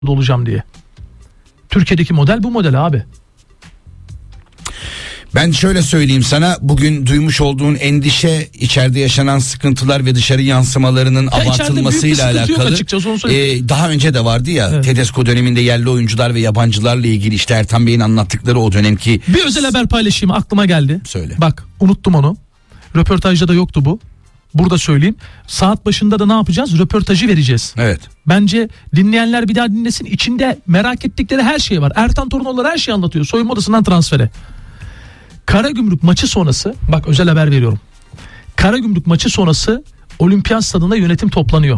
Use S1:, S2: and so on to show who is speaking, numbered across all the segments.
S1: olacağım diye. Türkiye'deki model bu model abi.
S2: Ben şöyle söyleyeyim sana, bugün duymuş olduğun endişe içeride yaşanan sıkıntılar ve dışarı yansımalarının abartılmasıyla alakalı. Daha önce de vardı ya, evet. Tedesco döneminde yerli oyuncular ve yabancılarla ilgili işte Ertan Bey'in anlattıkları o dönemki.
S1: Bir özel haber paylaşayım, aklıma geldi.
S2: Söyle.
S1: Bak, unuttum onu. Röportajda da yoktu bu. Burada söyleyeyim. Saat başında da ne yapacağız? Röportajı vereceğiz.
S2: Evet.
S1: Bence dinleyenler bir daha dinlesin. İçinde merak ettikleri her şey var. Ertan Torunoğlu her şeyi anlatıyor. Soyunma odasından transfere. Karagümrük maçı sonrası, bak özel haber veriyorum. Karagümrük maçı sonrası Olimpiyat Stadında yönetim toplanıyor.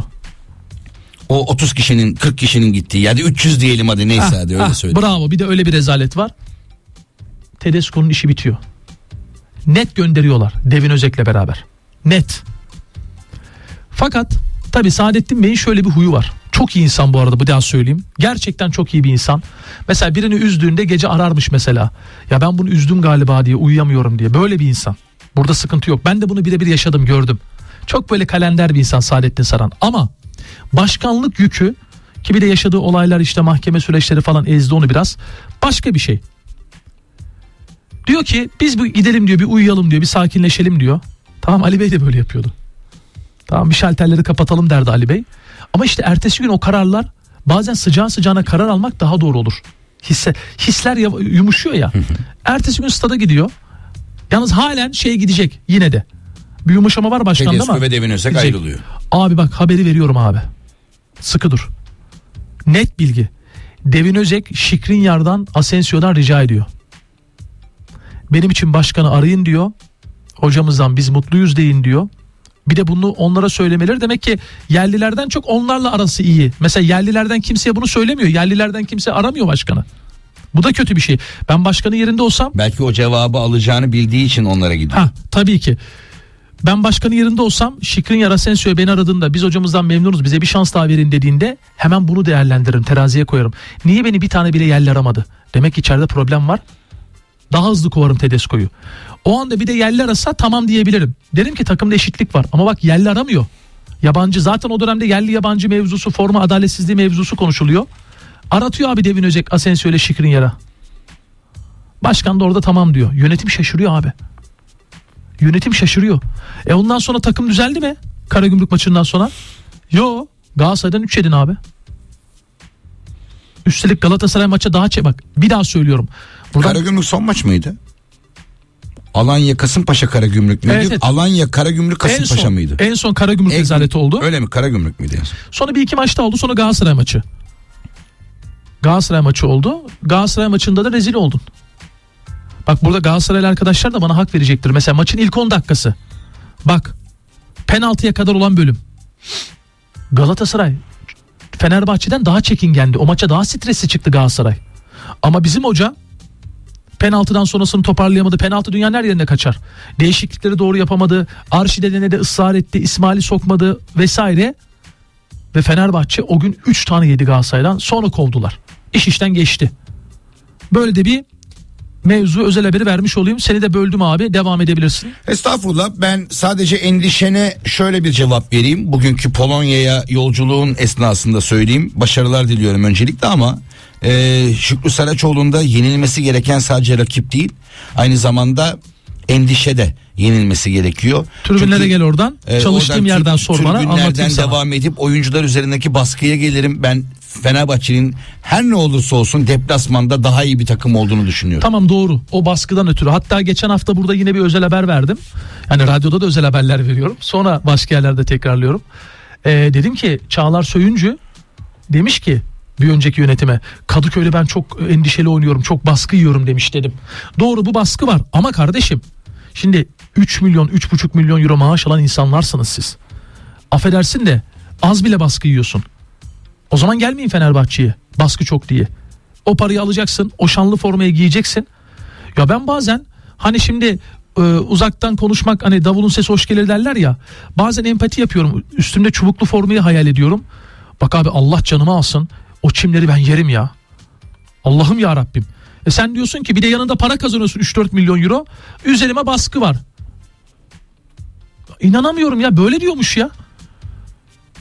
S2: O 30 kişinin 40 kişinin gittiği, yani 300 diyelim hadi, neyse hadi öyle söyle.
S1: Bravo, bir de öyle bir rezalet var. Tedesco'nun işi bitiyor. Net gönderiyorlar Devin Özek'le beraber. Net. Fakat tabii Saadettin Bey'in şöyle bir huyu var. Çok iyi insan bu arada, bir daha söyleyeyim. Gerçekten çok iyi bir insan. Mesela birini üzdüğünde gece ararmış mesela. Ya ben bunu üzdüm galiba diye, uyuyamıyorum diye. Böyle bir insan. Burada sıkıntı yok. Ben de bunu birebir yaşadım, gördüm. Çok böyle kalender bir insan Saadettin Saran. Ama başkanlık yükü, ki bir de yaşadığı olaylar, işte mahkeme süreçleri falan ezdi onu biraz. Başka bir şey. Diyor ki biz bir gidelim diyor, bir uyuyalım diyor, bir sakinleşelim diyor. Tamam, Ali Bey de böyle yapıyordu. Tamam, bir şalterleri kapatalım derdi Ali Bey. Ama işte ertesi gün o kararlar, bazen sıcağı sıcağına karar almak daha doğru olur. Hisler yumuşuyor ya. Ertesi gün stada gidiyor. Yalnız halen gidecek yine de. Bir yumuşama var başkanda ama.
S2: Tedesco ve Devin Özek ayrılıyor.
S1: Abi bak, haberi veriyorum abi. Sıkı dur. Net bilgi. Devin Özek Skriniar'dan, Asensio'dan rica ediyor. Benim için başkanı arayın diyor. Hocamızdan biz mutluyuz deyin diyor. Bir de bunu onlara söylemeleri demek ki yerlilerden çok onlarla arası iyi. Mesela yerlilerden kimseye bunu söylemiyor. Yerlilerden kimse aramıyor başkanı. Bu da kötü bir şey. Ben başkanın yerinde olsam.
S2: Belki o cevabı alacağını bildiği için onlara gidiyor.
S1: Tabii ki. Ben başkanın yerinde olsam, Skriniar Asensio'ya beni aradığında biz hocamızdan memnunuz, bize bir şans daha verin dediğinde hemen bunu değerlendiririm, teraziye koyarım. Niye beni bir tane bile yerli aramadı? Demek ki içeride problem var. Daha hızlı kovarım Tedesco'yu. O anda bir de yerli arasa tamam diyebilirim. Derim ki takımda eşitlik var. Ama bak, yerli aramıyor. Yabancı, zaten o dönemde yerli yabancı mevzusu, forma adaletsizliği mevzusu konuşuluyor. Aratıyor abi Devin Özek Asensio ile Skriniar'a. Başkan da orada tamam diyor. Yönetim şaşırıyor abi. Yönetim şaşırıyor. Ondan sonra takım düzeldi mi? Karagümrük maçından sonra. Yo, Galatasaray'dan 3 yedin abi. Üstelik Galatasaray maça daha bak bir daha söylüyorum.
S2: Karagümrük son maç mıydı? Alanya Kasımpaşa Karagümrük müydü? Evet. Alanya Karagümrük Kasımpaşa mıydı?
S1: En son Karagümrük rezaleti oldu.
S2: Öyle mi? Karagümrük müydü?
S1: Sonra bir iki maçta oldu. Sonra Galatasaray maçı. Galatasaray maçı oldu. Galatasaray maçında da rezil oldun. Bak, burada Galatasaraylı arkadaşlar da bana hak verecektir. Mesela maçın ilk 10 dakikası. Bak, penaltıya kadar olan bölüm. Galatasaray Fenerbahçe'den daha çekingendi. O maça daha stresli çıktı Galatasaray. Ama bizim hoca penaltıdan sonrasını toparlayamadı. Penaltı dünyanın her yerine kaçar. Değişiklikleri doğru yapamadı. Arşide denedi, ısrar etti. İsmail'i sokmadı vesaire. Ve Fenerbahçe o gün 3 tane yedi Galatasaray'dan. Sonra kovdular. İş işten geçti. Böyle de bir mevzu, özel haberi vermiş olayım. Seni de böldüm abi, devam edebilirsin.
S2: Estağfurullah, ben sadece endişene şöyle bir cevap vereyim. Bugünkü Polonya'ya yolculuğun esnasında söyleyeyim. Başarılar diliyorum öncelikle ama Şükrü Saraçoğlu'nda yenilmesi gereken sadece rakip değil, aynı zamanda endişe de yenilmesi gerekiyor.
S1: Tribünlere gel oradan. Çalıştığım yerden sor bana, anlatayım sana.
S2: Devam edip oyuncular üzerindeki baskıya gelirim. Ben Fenerbahçe'nin her ne olursa olsun deplasmanda daha iyi bir takım olduğunu düşünüyorum.
S1: Tamam, doğru. O baskıdan ötürü. Hatta geçen hafta burada yine bir özel haber verdim. Yani radyoda da özel haberler veriyorum. Sonra başka yerlerde tekrarlıyorum. Dedim ki Çağlar Söyüncü demiş ki bir önceki yönetime, Kadıköy'de ben çok endişeli oynuyorum, çok baskı yiyorum demiş dedim. Doğru, bu baskı var ama kardeşim, şimdi 3 milyon 3,5 milyon euro maaş alan insanlarsınız siz. Affedersin de az bile baskı yiyorsun. O zaman gelmeyin Fenerbahçe'ye, baskı çok diye. O parayı alacaksın, o şanlı formayı giyeceksin. Ya ben bazen hani şimdi uzaktan konuşmak, hani davulun sesi hoş gelir derler ya. Bazen empati yapıyorum, üstümde çubuklu formayı hayal ediyorum. Bak abi, Allah canımı alsın, o çimleri ben yerim ya. Allah'ım ya Rabbim. Sen diyorsun ki bir de yanında para kazanıyorsun 3-4 milyon euro. Üzerime baskı var. İnanamıyorum ya, böyle diyormuş ya.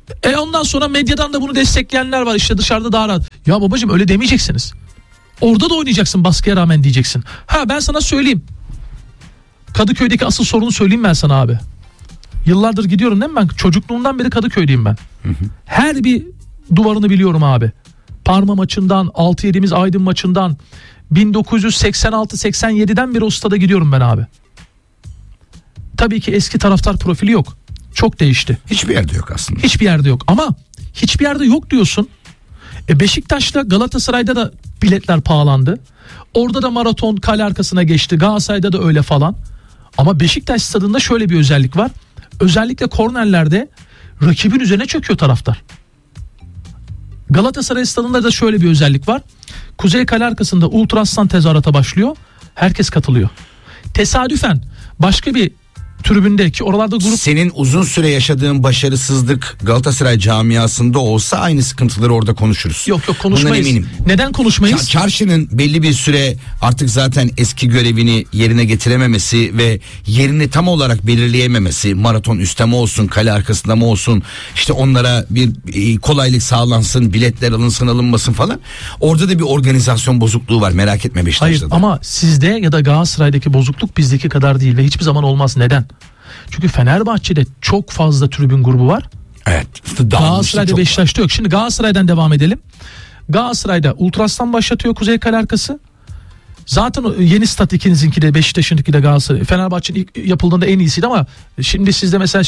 S1: Ondan sonra medyadan da bunu destekleyenler var, işte dışarıda daha rahat. Ya babacığım öyle demeyeceksiniz. Orada da oynayacaksın baskıya rağmen diyeceksin. Ben sana söyleyeyim. Kadıköy'deki asıl sorunu söyleyeyim ben sana abi. Yıllardır gidiyorum değil mi ben? Çocukluğumdan beri Kadıköy'deyim ben. Her bir duvarını biliyorum abi. Parma maçından, 6-7'miz Aydın maçından, 1986-87'den beri o stada gidiyorum ben abi. Tabii ki eski taraftar profili yok. Çok değişti.
S2: Hiçbir yerde yok aslında.
S1: Hiçbir yerde yok ama hiçbir yerde yok diyorsun. Beşiktaş'ta, Galatasaray'da da biletler pahalandı. Orada da maraton kale arkasına geçti. Galatasaray'da da öyle falan. Ama Beşiktaş stadında şöyle bir özellik var. Özellikle kornerlerde rakibin üzerine çöküyor taraftar. Galatasaray stadında da şöyle bir özellik var. Kuzey kale arkasında Ultra Aslan tezahürata başlıyor. Herkes katılıyor. Tesadüfen başka bir tribünde ki oralarda grup...
S2: Senin uzun süre yaşadığın başarısızlık Galatasaray camiasında olsa aynı sıkıntıları orada konuşuruz.
S1: Yok konuşmayız.
S2: Bundan eminim.
S1: Neden konuşmayız?
S2: Çarşının belli bir süre artık zaten eski görevini yerine getirememesi ve yerini tam olarak belirleyememesi, maraton üstte mi olsun, kale arkasında mı olsun, işte onlara bir kolaylık sağlansın, biletler alınsın alınmasın falan. Orada da bir organizasyon bozukluğu var, merak etme Beşiktaş'ta.
S1: Hayır
S2: da.
S1: Ama sizde ya da Galatasaray'daki bozukluk bizdeki kadar değil ve hiçbir zaman olmaz. Neden? Çünkü Fenerbahçe'de çok fazla tribün grubu var.
S2: Evet.
S1: Galatasaray'da, Beşiktaş'ta yok. Şimdi Galatasaray'dan devam edelim. Galatasaray'da Ultras'tan başlatıyor Kuzey Kale arkası. Zaten yeni stat ikinizinki de, Beşiktaş'ınki de Galatasaray. Fenerbahçe'nin ilk yapıldığında en iyisiydi ama şimdi sizde mesela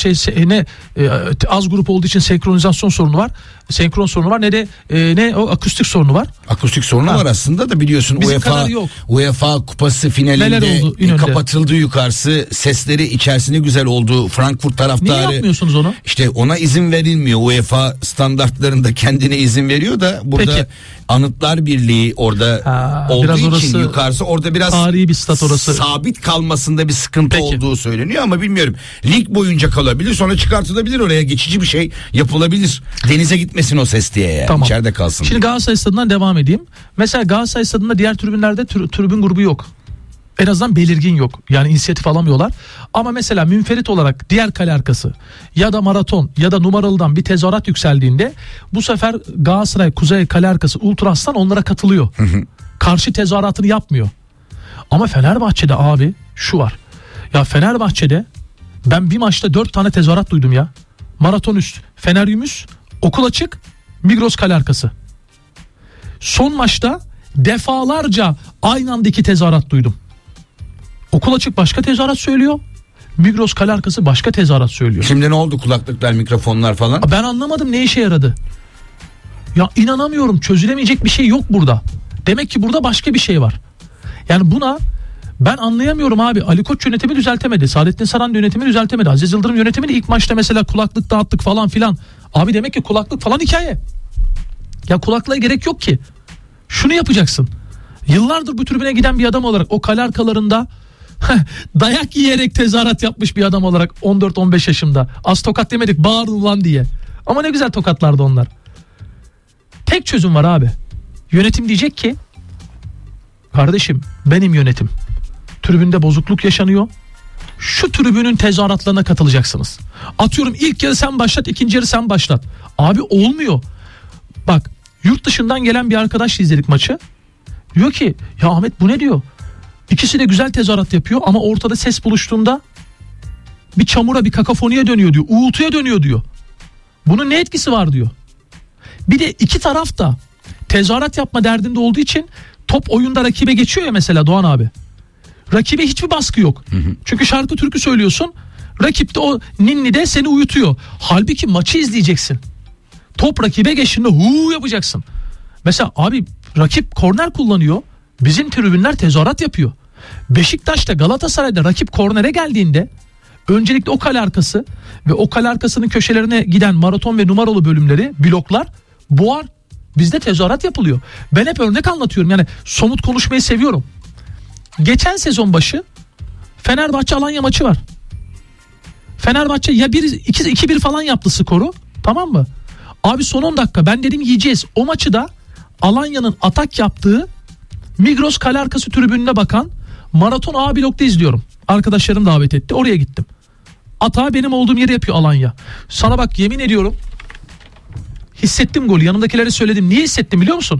S1: az grup olduğu için senkronizasyon sorunu var. Senkron sorunu var ne o akustik sorunu var.
S2: Akustik sorunu var aslında da biliyorsun UEFA kupası finalinde kapatıldı yukarısı, sesleri içerisinde güzel oldu. Frankfurt taraftarı.
S1: Niye yapmıyorsunuz onu?
S2: İşte ona izin verilmiyor. UEFA standartlarında kendine izin veriyor da burada
S1: Peki.
S2: Anıtlar Birliği orada olduğu için yukarısı orada biraz
S1: tarihi bir stat orası.
S2: Sabit kalmasında bir sıkıntı olduğu söyleniyor ama bilmiyorum. Lig boyunca kalabilir, sonra çıkartılabilir, oraya geçici bir şey yapılabilir. Denize gitmesin o ses diye yani.
S1: Tamam.
S2: İçeride kalsın.
S1: Şimdi Galatasaray stadından devam edeyim. Mesela Galatasaray stadında diğer tribünlerde tribün grubu yok. En azından belirgin yok. Yani inisiyatif alamıyorlar. Ama mesela münferit olarak diğer kale arkası ya da maraton ya da numaralıdan bir tezahürat yükseldiğinde bu sefer Galatasaray Kuzey Kale arkası Ultra Aslan onlara katılıyor. Karşı tezahüratını yapmıyor. Ama Fenerbahçe'de abi şu var. Ya Fenerbahçe'de ben bir maçta 4 tane tezahürat duydum ya. Maraton üst, Feneryumüs, Okul Açık, Migros Kale arkası. Son maçta defalarca aynı anda 2 tezahürat duydum. Okul Açık başka tezahürat söylüyor. Migros Kale arkası başka tezahürat söylüyor.
S2: Şimdi ne oldu, kulaklıklar, mikrofonlar falan?
S1: Ben anlamadım ne işe yaradı. Ya inanamıyorum, çözülemeyecek bir şey yok burada. Demek ki burada başka bir şey var. Yani buna ben anlayamıyorum abi. Ali Koç yönetimi düzeltemedi. Saadettin Saran yönetimi düzeltemedi. Aziz Yıldırım yönetimi de ilk maçta mesela kulaklık dağıttık falan filan. Abi demek ki kulaklık falan hikaye. Ya kulaklığa gerek yok ki. Şunu yapacaksın. Yıllardır bu tribüne giden bir adam olarak o kale arkalarında dayak yiyerek tezahürat yapmış bir adam olarak 14-15 yaşımda. Az tokat demedik, bağırın ulan diye. Ama ne güzel tokatlardı onlar. Tek çözüm var abi. Yönetim diyecek ki kardeşim benim yönetim. Tribünde bozukluk yaşanıyor. Şu tribünün tezahüratlarına katılacaksınız. Atıyorum ilk yarı sen başlat, ikinci yarı sen başlat. Abi olmuyor. Bak yurt dışından gelen bir arkadaşla izledik maçı. Diyor ki ya Ahmet bu ne diyor. İkisi de güzel tezahürat yapıyor ama ortada ses buluştuğunda bir çamura, bir kakafoniye dönüyor diyor. Uğultuya dönüyor diyor. Bunun ne etkisi var diyor. Bir de iki taraf da tezahürat yapma derdinde olduğu için top oyunda rakibe geçiyor ya mesela Doğan abi. Rakibe hiçbir baskı yok. Çünkü şarkı türkü söylüyorsun. Rakip de o ninni de seni uyutuyor. Halbuki maçı izleyeceksin. Top rakibe geçtiğinde huu yapacaksın. Mesela abi rakip korner kullanıyor. Bizim tribünler tezahürat yapıyor. Beşiktaş'ta, Galatasaray'da rakip kornere geldiğinde öncelikle o kale arkası ve o kale arkasının köşelerine giden maraton ve numaralı bölümleri, bloklar boğar. Bizde tezahürat yapılıyor. Ben hep örnek anlatıyorum. Yani somut konuşmayı seviyorum. Geçen sezon başı Fenerbahçe Alanya maçı var. Fenerbahçe ya 2-1 falan yaptı skoru. Tamam mı? Abi son 10 dakika ben dedim yiyeceğiz. O maçı da Alanya'nın atak yaptığı Migros kale arkası tribününe bakan maraton A blokta izliyorum. Arkadaşlarım davet etti. Oraya gittim. Atağı benim olduğum yeri yapıyor Alanya. Sana bak yemin ediyorum Hissettim golü. Yanımdakilere söyledim. Niye hissettim biliyor musun?